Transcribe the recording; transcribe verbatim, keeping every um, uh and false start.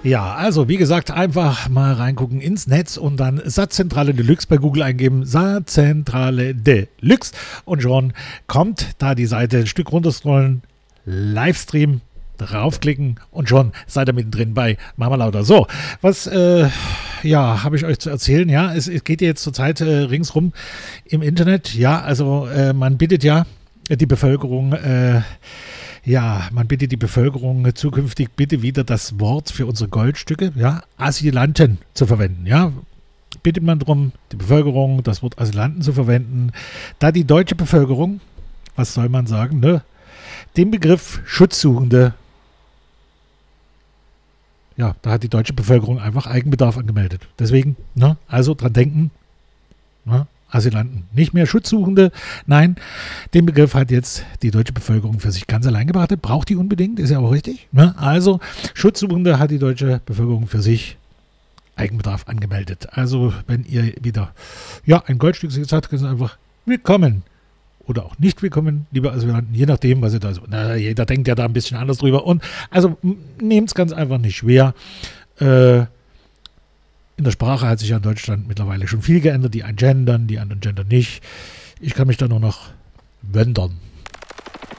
Ja, also wie gesagt, einfach mal reingucken ins Netz und dann Satzzentrale Deluxe bei Google eingeben, Satzzentrale Deluxe und schon kommt da die Seite, ein Stück runterscrollen, Livestream, draufklicken und schon seid ihr mittendrin bei Mama Lauter. So, was äh, ja, habe ich euch zu erzählen? Ja, es, es geht ja jetzt zurzeit äh, ringsrum im Internet. Ja, also äh, man bittet ja die Bevölkerung, äh, ja, man bittet die Bevölkerung zukünftig bitte wieder das Wort für unsere Goldstücke, ja, Asylanten zu verwenden, ja. Bittet man darum, die Bevölkerung das Wort Asylanten zu verwenden, da die deutsche Bevölkerung, was soll man sagen, ne, den Begriff Schutzsuchende, ja, da hat die deutsche Bevölkerung einfach Eigenbedarf angemeldet. Deswegen, ne, also dran denken, ne, Asylanten, nicht mehr Schutzsuchende. Nein, den Begriff hat jetzt die deutsche Bevölkerung für sich ganz allein gebracht. Braucht die unbedingt, ist ja auch richtig. Ne? Also Schutzsuchende hat die deutsche Bevölkerung für sich Eigenbedarf angemeldet. Also wenn ihr wieder ja, ein Goldstück sagt, könnt ihr einfach willkommen oder auch nicht willkommen, liebe Asylanten, je nachdem, was ihr da so. Na, jeder denkt ja da ein bisschen anders drüber. Und also nehmt es ganz einfach nicht schwer. Äh, In der Sprache hat sich ja in Deutschland mittlerweile schon viel geändert. Die einen gendern, die anderen gendern nicht. Ich kann mich da nur noch wundern.